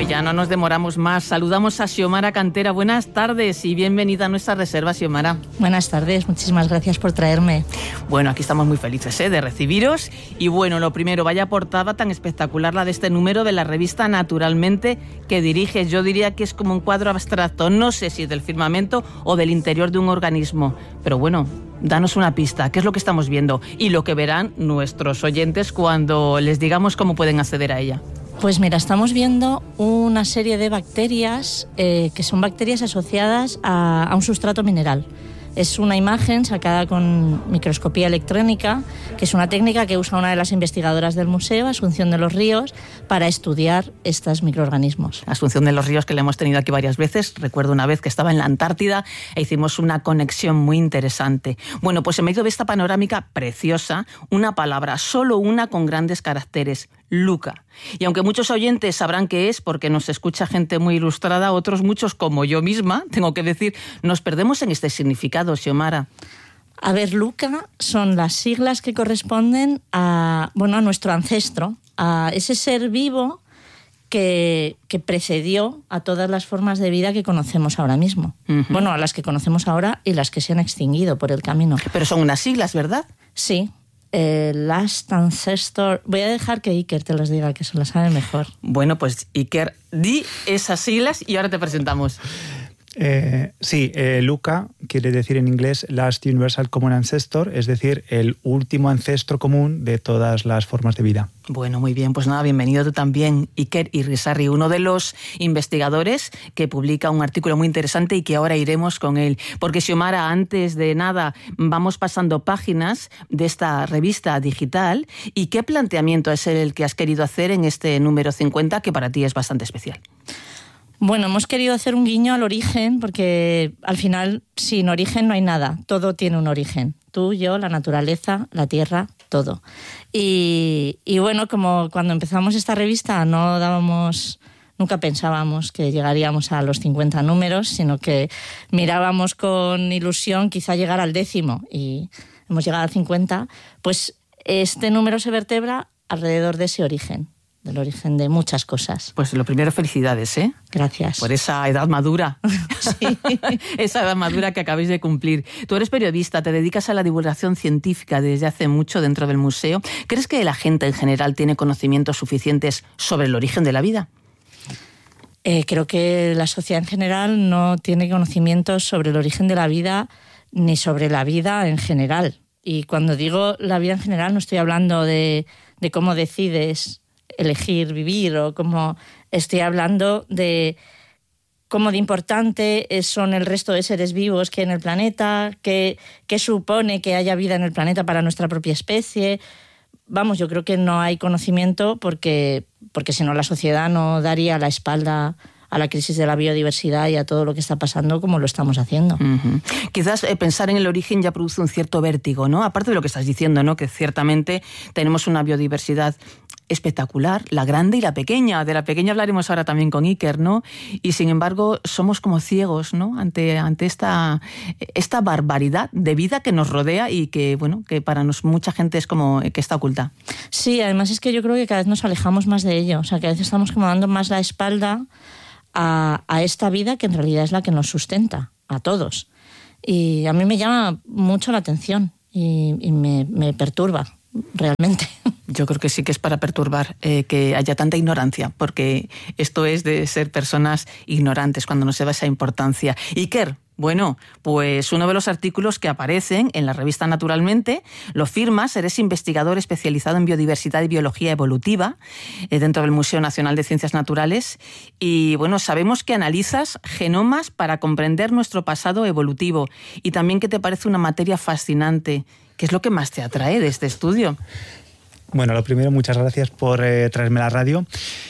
Bueno, ya no nos demoramos más. Saludamos a Xiomara Cantera. Buenas tardes y bienvenida a nuestra reserva, Xiomara. Buenas tardes, muchísimas gracias por traerme. Bueno, aquí estamos muy felices de recibiros. Y bueno, lo primero, vaya portada tan espectacular la de este número de la revista Naturalmente que diriges. Yo diría que es como un cuadro abstracto. No sé si del firmamento o del interior de un organismo. Pero bueno, danos una pista. ¿Qué es lo que estamos viendo? Y lo que verán nuestros oyentes cuando les digamos cómo pueden acceder a ella. Pues mira, estamos viendo una serie de bacterias que son bacterias asociadas a un sustrato mineral. Es una imagen sacada con microscopía electrónica, que es una técnica que usa una de las investigadoras del museo, Asunción de los Ríos, para estudiar estos microorganismos. Asunción de los Ríos, que la hemos tenido aquí varias veces. Recuerdo una vez que estaba en la Antártida e hicimos una conexión muy interesante. Bueno, pues en medio de esta panorámica preciosa, una palabra, solo una con grandes caracteres: Luca. Y aunque muchos oyentes sabrán qué es, porque nos escucha gente muy ilustrada, otros muchos, como yo misma, tengo que decir, nos perdemos en este significado, Xiomara. A ver, Luca son las siglas que corresponden a nuestro ancestro, a ese ser vivo que precedió a todas las formas de vida que conocemos ahora mismo. Uh-huh. Bueno, a las que conocemos ahora y las que se han extinguido por el camino. Pero son unas siglas, ¿verdad? Sí. Last Ancestor. Voy a dejar que Iker te los diga, que se lo sabe mejor. Bueno, pues Iker, di esas siglas y ahora te presentamos. Luca quiere decir en inglés Last Universal Common Ancestor, es decir, el último ancestro común de todas las formas de vida. Bueno, muy bien, pues nada, bienvenido tú también, Iker Irisarri, uno de los investigadores que publica un artículo muy interesante y que ahora iremos con él. Porque, Xiomara, antes de nada, vamos pasando páginas de esta revista digital. ¿Y qué planteamiento es el que has querido hacer en este número 50, que para ti es bastante especial? Bueno, hemos querido hacer un guiño al origen, porque al final, sin origen no hay nada. Todo tiene un origen. Tú, yo, la naturaleza, la tierra, todo. Y bueno, como cuando empezamos esta revista nunca pensábamos que llegaríamos a los 50 números, sino que mirábamos con ilusión quizá llegar al 10º, y hemos llegado al 50, pues este número se vertebra alrededor de ese origen. Del origen de muchas cosas. Pues lo primero, felicidades, ¿eh? Gracias. Por esa edad madura. Sí. Esa edad madura que acabáis de cumplir. Tú eres periodista, te dedicas a la divulgación científica desde hace mucho dentro del museo. ¿Crees que la gente en general tiene conocimientos suficientes sobre el origen de la vida? Creo que la sociedad en general no tiene conocimientos sobre el origen de la vida ni sobre la vida en general. Y cuando digo la vida en general no estoy hablando de cómo decides elegir vivir, o como estoy hablando de cómo de importante son el resto de seres vivos que hay en el planeta, qué supone que haya vida en el planeta para nuestra propia especie. Vamos, yo creo que no hay conocimiento porque si no la sociedad no daría la espalda a la crisis de la biodiversidad y a todo lo que está pasando como lo estamos haciendo. Uh-huh. Quizás pensar en el origen ya produce un cierto vértigo, ¿no? Aparte de lo que estás diciendo, ¿no? Que ciertamente tenemos una biodiversidad espectacular, la grande y la pequeña. De la pequeña hablaremos ahora también con Iker, ¿no? Y sin embargo somos como ciegos, ¿no? Ante esta barbaridad de vida que nos rodea y que, bueno, que para mucha gente es como que está oculta. Sí, además es que yo creo que cada vez nos alejamos más de ello. O sea, que a veces estamos como dando más la espalda a esta vida que en realidad es la que nos sustenta, a todos. Y a mí me llama mucho la atención y me perturba, realmente. Yo creo que sí que es para perturbar que haya tanta ignorancia, porque esto es de ser personas ignorantes cuando no se da esa importancia. Iker, bueno, pues uno de los artículos que aparecen en la revista Naturalmente lo firmas, eres investigador especializado en biodiversidad y biología evolutiva dentro del Museo Nacional de Ciencias Naturales y bueno, sabemos que analizas genomas para comprender nuestro pasado evolutivo y también que te parece una materia fascinante. ¿Qué es lo que más te atrae de este estudio? Bueno, lo primero, muchas gracias por traerme a la radio.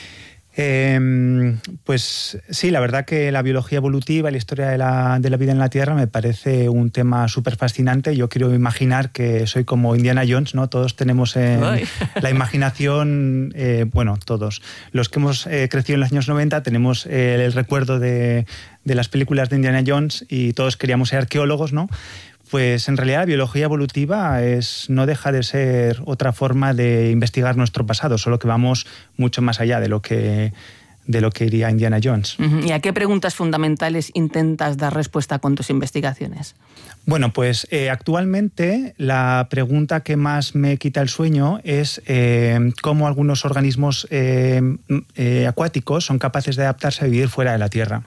Pues sí, la verdad que la biología evolutiva y la historia de la vida en la Tierra me parece un tema súper fascinante. Yo quiero imaginar que soy como Indiana Jones, ¿no? Todos tenemos la imaginación, todos. Los que hemos crecido en los años 90 tenemos el recuerdo de las películas de Indiana Jones y todos queríamos ser arqueólogos, ¿no? Pues en realidad la biología evolutiva no deja de ser otra forma de investigar nuestro pasado, solo que vamos mucho más allá de lo que lo que diría Indiana Jones. ¿Y a qué preguntas fundamentales intentas dar respuesta con tus investigaciones? Bueno, pues actualmente la pregunta que más me quita el sueño es cómo algunos organismos acuáticos son capaces de adaptarse a vivir fuera de la Tierra.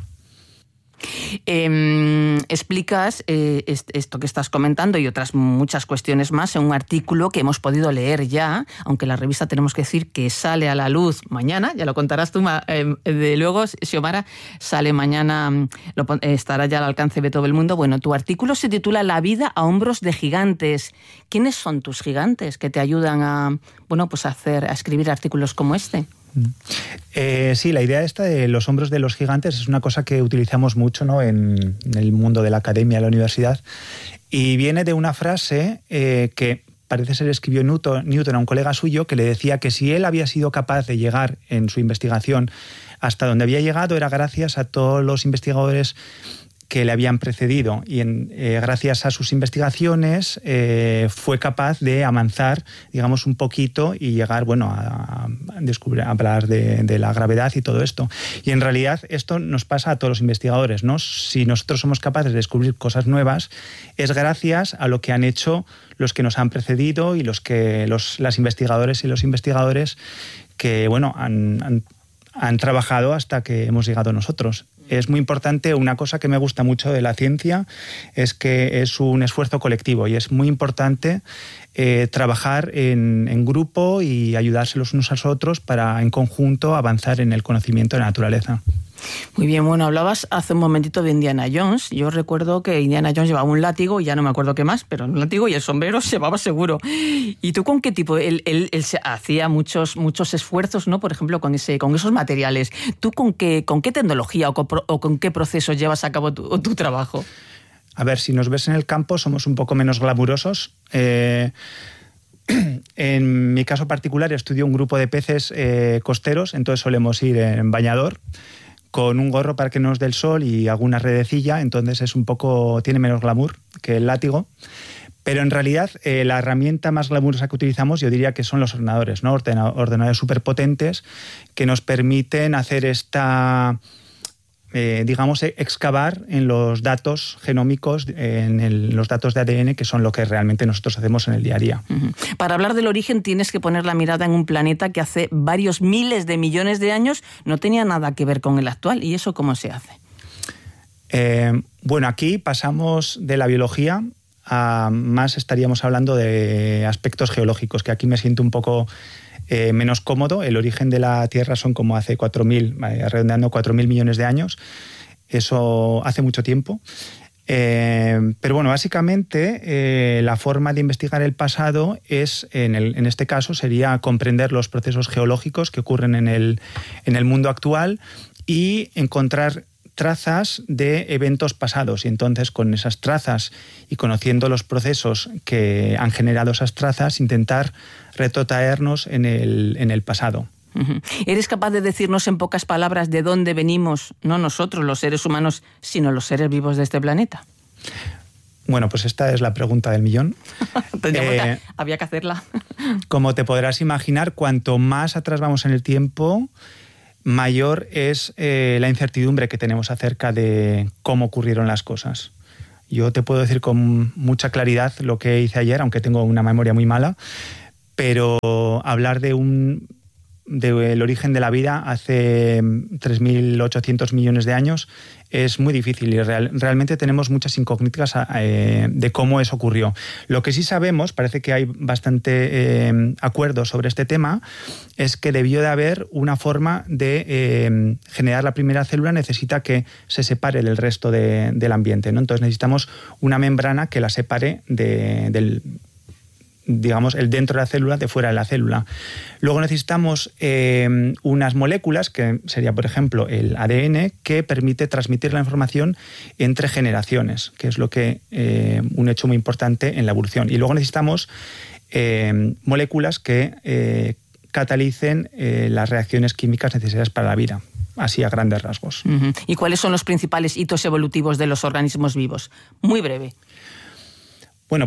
Explicas esto que estás comentando y otras muchas cuestiones más en un artículo que hemos podido leer ya, aunque la revista tenemos que decir que sale a la luz mañana, ya lo contarás tú, de luego, Xiomara, sale mañana, estará ya al alcance de todo el mundo. Bueno, tu artículo se titula La vida a hombros de gigantes. ¿Quiénes son tus gigantes que te ayudan a escribir artículos como este? Sí, la idea esta de los hombros de los gigantes es una cosa que utilizamos mucho, ¿no?, en el mundo de la academia, de la universidad, y viene de una frase que parece ser escribió Newton a un colega suyo, que le decía que si él había sido capaz de llegar en su investigación hasta donde había llegado era gracias a todos los investigadores que le habían precedido, y gracias a sus investigaciones fue capaz de avanzar, digamos, un poquito y llegar, a descubrir, a hablar de la gravedad y todo esto. Y en realidad esto nos pasa a todos los investigadores, ¿no? Si nosotros somos capaces de descubrir cosas nuevas, es gracias a lo que han hecho los que nos han precedido y las investigadoras y los investigadores que, han trabajado hasta que hemos llegado nosotros. Es muy importante, una cosa que me gusta mucho de la ciencia es que es un esfuerzo colectivo y es muy importante trabajar en grupo y ayudarse los unos a los otros para en conjunto avanzar en el conocimiento de la naturaleza. Muy bien, hablabas hace un momentito de Indiana Jones. Yo recuerdo que Indiana Jones llevaba un látigo, y ya no me acuerdo qué más, pero un látigo y el sombrero se llevaba seguro. ¿Y tú con qué tipo? Él hacía muchos esfuerzos, ¿no? Por ejemplo, con esos materiales. ¿Tú con qué tecnología o con qué procesos llevas a cabo tu trabajo? A ver, si nos ves en el campo somos un poco menos glamurosos. En mi caso particular estudio un grupo de peces costeros, entonces solemos ir en bañador, con un gorro para que no nos dé el sol y alguna redecilla, entonces tiene menos glamour que el látigo. Pero en realidad la herramienta más glamurosa que utilizamos yo diría que son los ordenadores, ¿no? Ordenadores superpotentes que nos permiten hacer excavar en los datos genómicos, en los datos de ADN, que son lo que realmente nosotros hacemos en el día a día. Para hablar del origen tienes que poner la mirada en un planeta que hace varios miles de millones de años no tenía nada que ver con el actual. ¿Y eso cómo se hace? Aquí pasamos de la biología a más estaríamos hablando de aspectos geológicos, que aquí me siento un poco menos cómodo. El origen de la Tierra son como hace 4.000, redondeando 4.000 millones de años. Eso hace mucho tiempo. Pero básicamente la forma de investigar el pasado es, en este caso, sería comprender los procesos geológicos que ocurren en el mundo actual y encontrar trazas de eventos pasados, y entonces con esas trazas y conociendo los procesos que han generado esas trazas, intentar retrotraernos en el pasado. ¿Eres capaz de decirnos en pocas palabras de dónde venimos, no nosotros los seres humanos, sino los seres vivos de este planeta? Bueno, pues esta es la pregunta del millón. Había que hacerla. Como te podrás imaginar, cuanto más atrás vamos en el tiempo, mayor es la incertidumbre que tenemos acerca de cómo ocurrieron las cosas. Yo te puedo decir con mucha claridad lo que hice ayer, aunque tengo una memoria muy mala, pero hablar del origen de la vida hace 3.800 millones de años es muy difícil y realmente tenemos muchas incógnitas de cómo eso ocurrió. Lo que sí sabemos, parece que hay bastante acuerdo sobre este tema, es que debió de haber una forma de generar la primera célula, necesita que se separe del resto del ambiente, ¿no? Entonces necesitamos una membrana que la separe del el dentro de la célula de fuera de la célula. Luego necesitamos unas moléculas, que sería, por ejemplo, el ADN, que permite transmitir la información entre generaciones, que es un hecho muy importante en la evolución. Y luego necesitamos moléculas que catalicen las reacciones químicas necesarias para la vida, así a grandes rasgos. ¿Y cuáles son los principales hitos evolutivos de los organismos vivos? Muy breve. Bueno, pues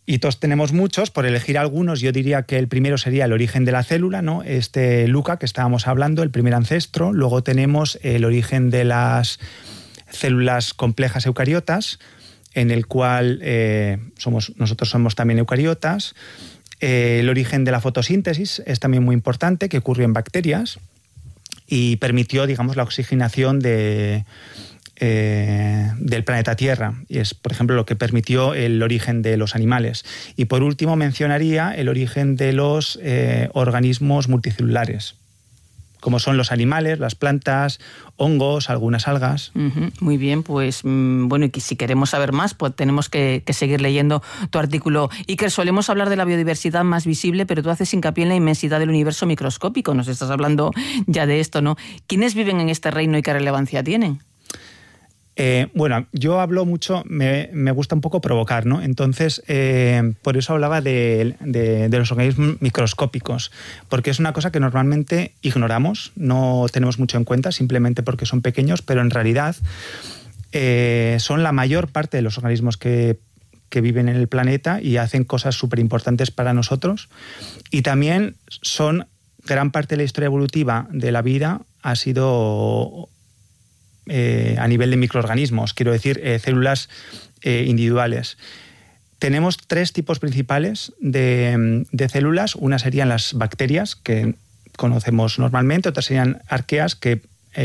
Y todos tenemos muchos. Por elegir algunos, yo diría que el primero sería el origen de la célula, ¿no? Luca, que estábamos hablando, el primer ancestro. Luego tenemos el origen de las células complejas eucariotas, en el cual nosotros somos también eucariotas. El origen de la fotosíntesis es también muy importante, que ocurrió en bacterias y permitió, digamos, la oxigenación del planeta Tierra, y es, por ejemplo, lo que permitió el origen de los animales. Y por último mencionaría el origen de los organismos multicelulares, como son los animales, las plantas, hongos, algunas algas. Muy bien, pues bueno, y si queremos saber más, pues tenemos que seguir leyendo tu artículo. Iker, solemos hablar de la biodiversidad más visible, pero tú haces hincapié en la inmensidad del universo microscópico. Nos estás hablando ya de esto, ¿no? ¿Quiénes viven en este reino y qué relevancia tienen? Bueno, yo hablo mucho, me gusta un poco provocar, ¿no? Entonces, por eso hablaba de los organismos microscópicos, porque es una cosa que normalmente ignoramos, no tenemos mucho en cuenta, simplemente porque son pequeños, pero en realidad son la mayor parte de los organismos que viven en el planeta y hacen cosas súper importantes para nosotros. Y también son gran parte de la historia evolutiva de la vida ha sido a nivel de microorganismos, quiero decir, células individuales. Tenemos 3 tipos principales de células. Una serían las bacterias, que conocemos normalmente, otras serían arqueas, que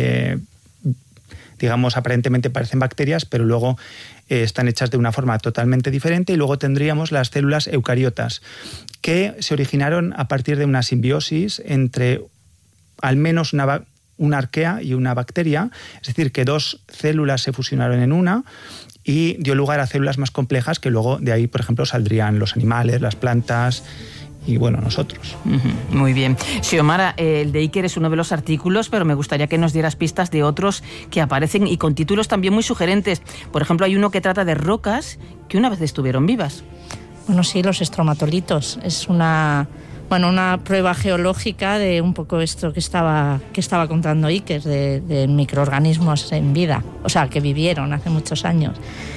digamos aparentemente parecen bacterias, pero luego están hechas de una forma totalmente diferente. Y luego tendríamos las células eucariotas, que se originaron a partir de una simbiosis entre al menos una arquea y una bacteria, es decir, que 2 células se fusionaron en una y dio lugar a células más complejas que luego de ahí, por ejemplo, saldrían los animales, las plantas y, bueno, nosotros. Muy bien. Xiomara, el de Iker es uno de los artículos, pero me gustaría que nos dieras pistas de otros que aparecen y con títulos también muy sugerentes. Por ejemplo, hay uno que trata de rocas que una vez estuvieron vivas. Bueno, sí, los estromatolitos. Es una prueba geológica de un poco esto que estaba contando Iker, de microorganismos en vida, o sea, que vivieron hace muchos años.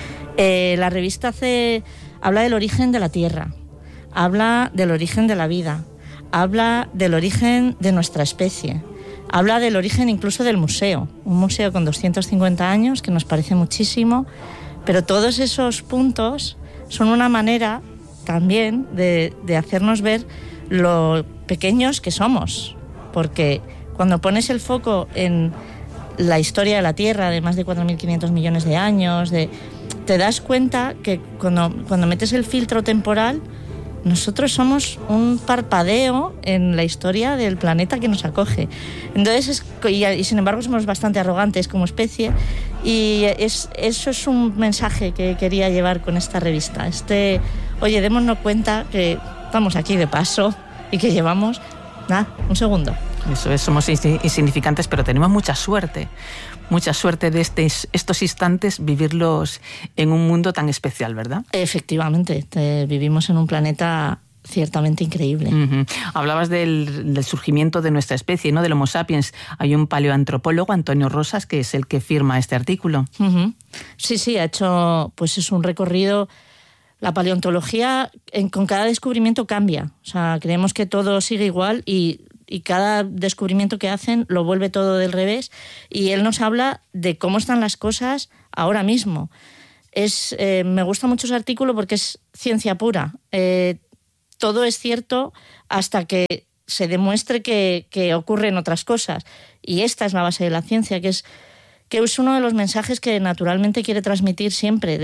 La revista habla del origen de la Tierra, habla del origen de la vida, habla del origen de nuestra especie, habla del origen incluso del museo, un museo con 250 años, que nos parece muchísimo, pero todos esos puntos son una manera también de hacernos ver lo pequeños que somos, porque cuando pones el foco en la historia de la Tierra de más de 4.500 millones de años, te das cuenta que cuando metes el filtro temporal, nosotros somos un parpadeo en la historia del planeta que nos acoge. Entonces, y sin embargo somos bastante arrogantes como especie, y eso es un mensaje que quería llevar con esta revista. Oye, démonos cuenta que estamos aquí de paso y que llevamos, un segundo. Eso es, somos insignificantes, pero tenemos mucha suerte de estos instantes, vivirlos en un mundo tan especial, ¿verdad? Efectivamente, vivimos en un planeta ciertamente increíble. Hablabas del surgimiento de nuestra especie, ¿no? Del Homo sapiens. Hay un paleoantropólogo, Antonio Rosas, que es el que firma este artículo. Sí, ha hecho es un recorrido. La paleontología con cada descubrimiento cambia. O sea, creemos que todo sigue igual y cada descubrimiento que hacen lo vuelve todo del revés. Y él nos habla de cómo están las cosas ahora mismo. Me gusta mucho ese artículo porque es ciencia pura. Todo es cierto hasta que se demuestre que ocurren otras cosas. Y esta es la base de la ciencia, que es uno de los mensajes que naturalmente quiere transmitir siempre.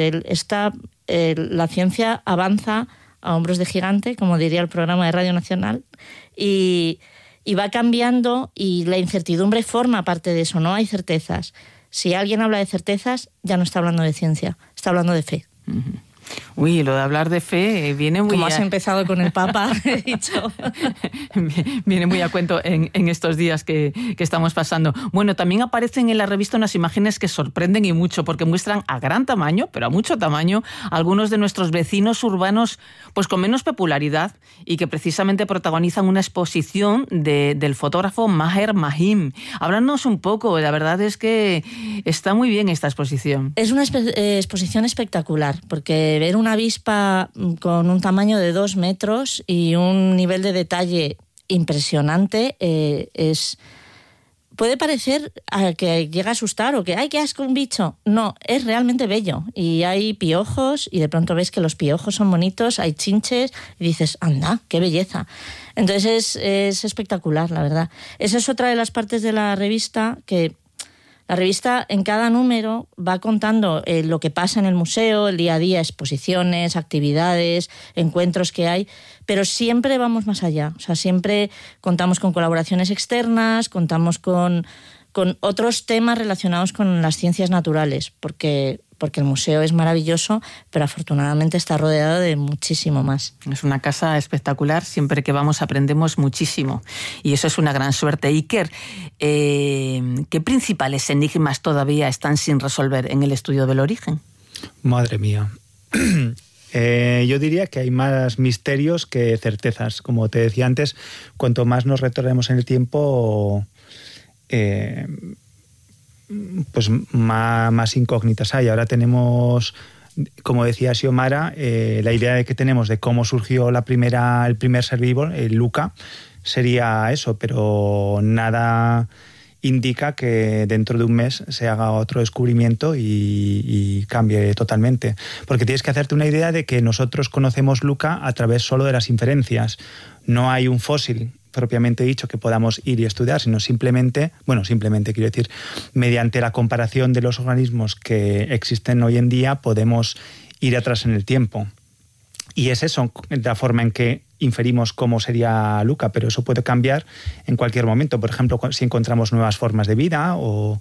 La ciencia avanza a hombros de gigante, como diría el programa de Radio Nacional, y va cambiando, y la incertidumbre forma parte de eso. No hay certezas. Si alguien habla de certezas, ya no está hablando de ciencia, está hablando de fe. Uy, lo de hablar de fe viene muy... Como has empezado con el Papa, he dicho. Viene muy a cuento en estos días que estamos pasando. Bueno, también aparecen en la revista unas imágenes que sorprenden y mucho, porque muestran a gran tamaño, pero a mucho tamaño, algunos de nuestros vecinos urbanos pues con menos popularidad, y que precisamente protagonizan una exposición del fotógrafo Maher Mahim. Háblanos un poco, la verdad es que está muy bien esta exposición. Es una exposición espectacular, porque ver una avispa con un tamaño de 2 metros y un nivel de detalle impresionante, puede parecer que llega a asustar o que ¡ay, qué asco un bicho! No, es realmente bello. Y hay piojos y de pronto ves que los piojos son bonitos, hay chinches y dices, anda, qué belleza. Entonces es espectacular, la verdad. Esa es otra de las partes de la revista, que la revista en cada número va contando lo que pasa en el museo, el día a día, exposiciones, actividades, encuentros que hay, pero siempre vamos más allá. O sea, siempre contamos con colaboraciones externas, contamos con otros temas relacionados con las ciencias naturales, porque el museo es maravilloso, pero afortunadamente está rodeado de muchísimo más. Es una casa espectacular, siempre que vamos aprendemos muchísimo y eso es una gran suerte. Iker, ¿qué principales enigmas todavía están sin resolver en el estudio del origen? Madre mía. Yo diría que hay más misterios que certezas. Como te decía antes, cuanto más nos retornemos en el tiempo, pues más incógnitas hay. Ahora tenemos, como decía Xiomara, la idea de que tenemos de cómo surgió el primer ser vivo, el Luca, sería eso, pero nada indica que dentro de un mes se haga otro descubrimiento y cambie totalmente. Porque tienes que hacerte una idea de que nosotros conocemos Luca a través solo de las inferencias. No hay un fósil propiamente dicho que podamos ir y estudiar, sino simplemente quiero decir, mediante la comparación de los organismos que existen hoy en día podemos ir atrás en el tiempo. Y es eso, la forma en que inferimos cómo sería Luca, pero eso puede cambiar en cualquier momento. Por ejemplo, si encontramos nuevas formas de vida o...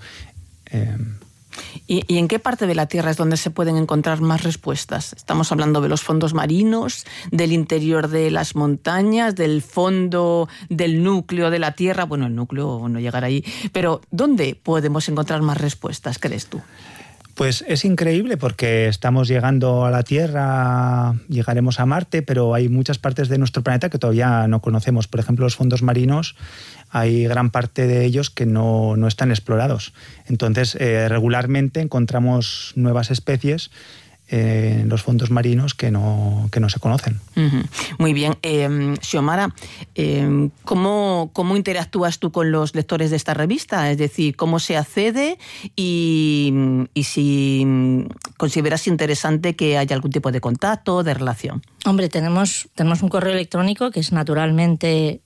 ¿Y en qué parte de la Tierra es donde se pueden encontrar más respuestas? Estamos hablando de los fondos marinos, del interior de las montañas, del fondo del núcleo de la Tierra. Bueno, el núcleo no llegará ahí, pero ¿dónde podemos encontrar más respuestas, crees tú? Pues es increíble porque estamos llegando a la Tierra, llegaremos a Marte, pero hay muchas partes de nuestro planeta que todavía no conocemos. Por ejemplo, los fondos marinos, hay gran parte de ellos que no están explorados. Entonces, regularmente encontramos nuevas especies en los fondos marinos que no se conocen. Uh-huh. Muy bien. Xiomara, ¿cómo interactúas tú con los lectores de esta revista? Es decir, ¿cómo se accede y si consideras interesante que haya algún tipo de contacto, de relación? Hombre, tenemos un correo electrónico que es naturalmente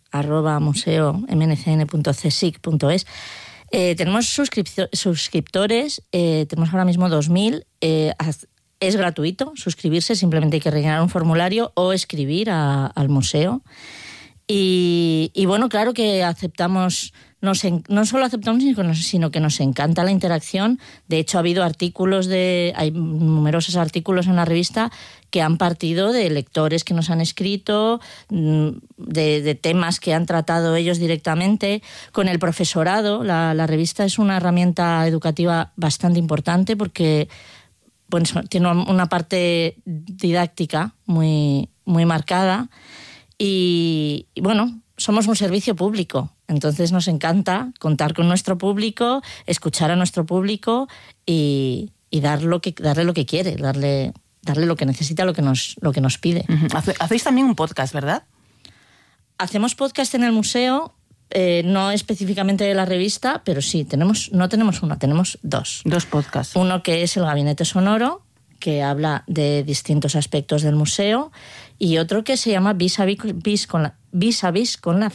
@museo.mncn.csic.es. Tenemos suscriptores, tenemos ahora mismo 2.000. Es gratuito suscribirse, simplemente hay que rellenar un formulario o escribir al museo. Y bueno, claro que aceptamos, no solo aceptamos, sino que nos encanta la interacción. De hecho, hay numerosos artículos en la revista que han partido de lectores que nos han escrito, de temas que han tratado ellos directamente. Con el profesorado, la revista es una herramienta educativa bastante importante porque tiene una parte didáctica muy, muy marcada y bueno, somos un servicio público, entonces nos encanta contar con nuestro público, escuchar a nuestro público y darle lo que quiere, darle lo que necesita, lo que nos pide. Uh-huh. Hacéis también un podcast, ¿verdad? Hacemos podcast en el museo. No específicamente de la revista, pero sí, no tenemos uno, tenemos dos. Dos podcasts. Uno que es el Gabinete Sonoro, que habla de distintos aspectos del museo, y otro que se llama Vis a Vis con la